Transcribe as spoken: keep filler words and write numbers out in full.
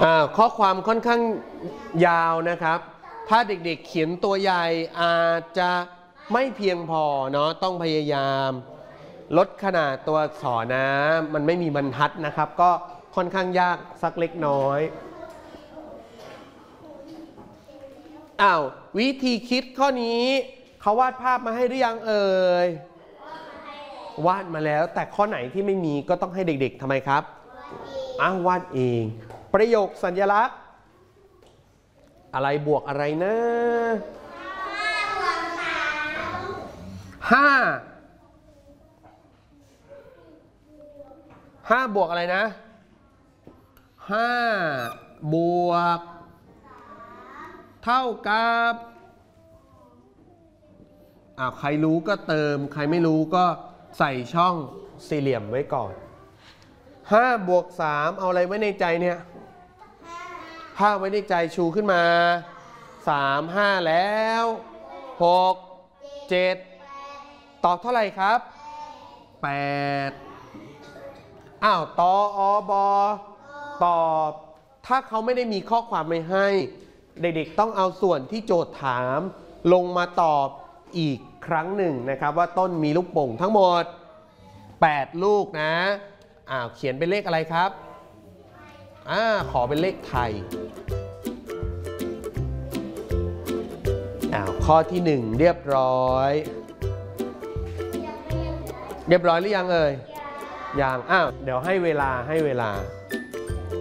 อ่าข้อความค่อนข้างยาวนะครับถ้าเด็กๆเขียนตัวใหญ่อาจจะไม่เพียงพอเนาะต้องพยายามลดขนาดตัวอักษรนะมันไม่มีบรรทัดนะครับก็ค่อนข้างยากสักเล็กน้อยอ้าววิธีคิดข้อนี้เขาวาดภาพมาให้หรือยังเอ่ยวาดมาแล้วแต่ข้อไหนที่ไม่มีก็ต้องให้เด็กๆทำไมครับอ้าววาดเองประโยคสัญลักษณ์อะไรบวกอะไรนะห้าห้าบวกอะไรนะห้าบวกเท่ากับอ้าวใครรู้ก็เติมใครไม่รู้ก็ใส่ช่องสี่เหลี่ยมไว้ก่อนห้าบวกสามเอาอะไรไว้ในใจเนี่ยห้าไว้ในใจชูขึ้นมาสามห้าแล้วหกเจ็ดตอบเท่าไหร่ครับแปดอ้าวตออบอตอบถ้าเขาไม่ได้มีข้อความไม่ให้เด็กๆต้องเอาส่วนที่โจทย์ถามลงมาตอบอีกครั้งหนึ่งนะครับว่าต้นมีลูกโป่งทั้งหมดแปดลูกนะอ้าวเขียนเป็นเลขอะไรครับอ่าขอเป็นเลขไทยอ้าวข้อที่หนึ่งเรียบร้อยเรียบร้อยหรือยังเอ่ยยังอ้าวเดี๋ยวให้เวลาให้เวลา